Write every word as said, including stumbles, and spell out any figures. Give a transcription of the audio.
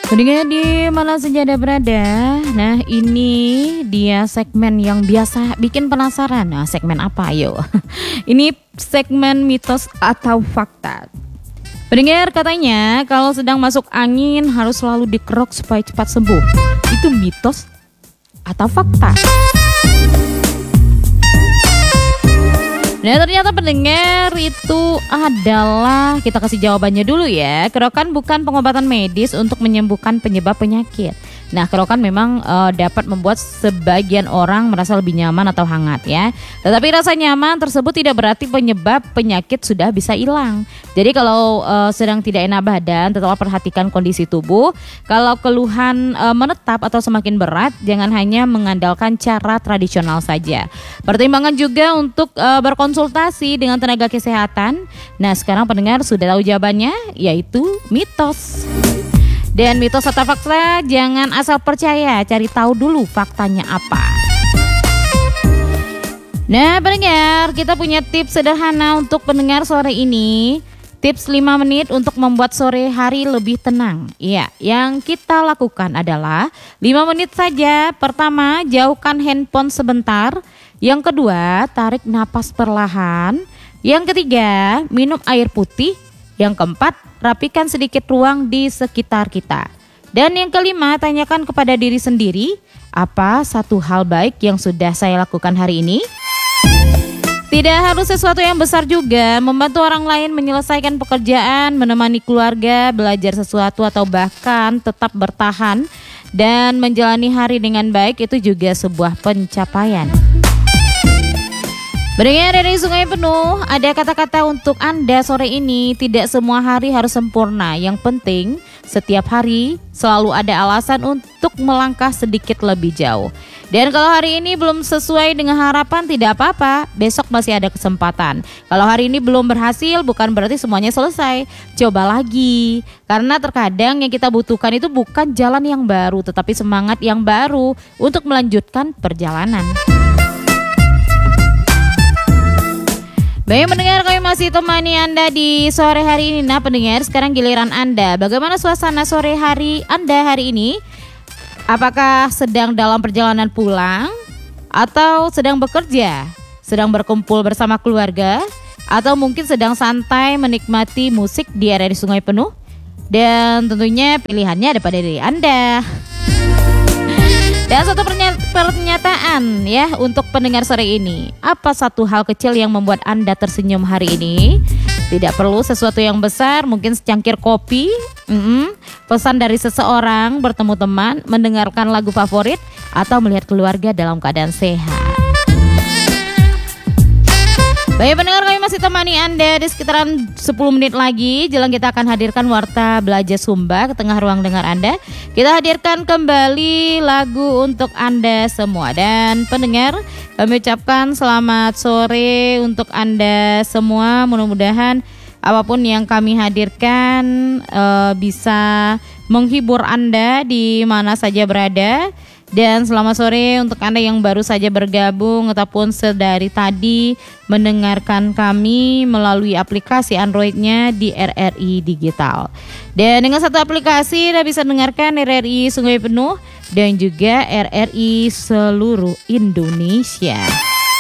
Pendengar di mana saja Anda berada. Nah, ini dia segmen yang biasa bikin penasaran. Nah, segmen apa ayo? Ini segmen mitos atau fakta. Pendengar, katanya kalau sedang masuk angin harus selalu dikerok supaya cepat sembuh. Itu mitos atau fakta? Nah, ternyata pendengar itu adalah, kita kasih jawabannya dulu ya. Kerokan bukan pengobatan medis untuk menyembuhkan penyebab penyakit. Nah, kerokan memang uh, dapat membuat sebagian orang merasa lebih nyaman atau hangat ya. Tetapi rasa nyaman tersebut tidak berarti penyebab penyakit sudah bisa hilang. Jadi kalau uh, sedang tidak enak badan, tetaplah perhatikan kondisi tubuh. Kalau keluhan uh, menetap atau semakin berat, jangan hanya mengandalkan cara tradisional saja. Pertimbangan juga untuk uh, berkonsultasi dengan tenaga kesehatan. Nah, sekarang pendengar sudah tahu jawabannya, yaitu mitos. Dan mitos atau fakta, jangan asal percaya, cari tahu dulu faktanya apa. Nah, pendengar, kita punya tips sederhana untuk pendengar sore ini. Tips lima menit untuk membuat sore hari lebih tenang. Iya, yang kita lakukan adalah lima menit saja. Pertama, jauhkan handphone sebentar. Yang kedua, tarik napas perlahan. Yang ketiga, minum air putih. Yang keempat, rapikan sedikit ruang di sekitar kita. Dan yang kelima, tanyakan kepada diri sendiri, apa satu hal baik yang sudah saya lakukan hari ini? Tidak harus sesuatu yang besar juga, membantu orang lain menyelesaikan pekerjaan, menemani keluarga, belajar sesuatu atau bahkan tetap bertahan dan menjalani hari dengan baik itu juga sebuah pencapaian. Pendengar dari Sungai Penuh, ada kata-kata untuk Anda sore ini. Tidak semua hari harus sempurna. Yang penting, setiap hari selalu ada alasan untuk melangkah sedikit lebih jauh. Dan kalau hari ini belum sesuai dengan harapan, tidak apa-apa. Besok masih ada kesempatan. Kalau hari ini belum berhasil, bukan berarti semuanya selesai. Coba lagi. Karena terkadang yang kita butuhkan itu bukan jalan yang baru, tetapi semangat yang baru untuk melanjutkan perjalanan. Baik pendengar, kami masih temani Anda di sore hari ini. Nah pendengar, sekarang giliran Anda. Bagaimana suasana sore hari Anda hari ini? Apakah sedang dalam perjalanan pulang? Atau sedang bekerja? Sedang berkumpul bersama keluarga? Atau mungkin sedang santai menikmati musik di area di Sungai Penuh? Dan tentunya pilihannya ada pada diri Anda. Dan satu pernyataan ya untuk pendengar sore ini. Apa satu hal kecil yang membuat Anda tersenyum hari ini? Tidak perlu sesuatu yang besar, mungkin secangkir kopi, mm-mm, pesan dari seseorang, bertemu teman, mendengarkan lagu favorit, atau melihat keluarga dalam keadaan sehat. Baik pendengar, kami masih temani Anda di sekitaran sepuluh menit lagi. Jelang kita akan hadirkan Warta Belajar Sumba ke tengah ruang dengar Anda. Kita hadirkan kembali lagu untuk Anda semua. Dan pendengar, kami ucapkan selamat sore untuk Anda semua. Mudah-mudahan apapun yang kami hadirkan uh, bisa menghibur Anda di mana saja berada. Dan selamat sore untuk Anda yang baru saja bergabung ataupun sedari tadi mendengarkan kami melalui aplikasi Android-nya di R R I Digital. Dan dengan satu aplikasi Anda bisa dengarkan R R I Sungai Penuh dan juga R R I seluruh Indonesia.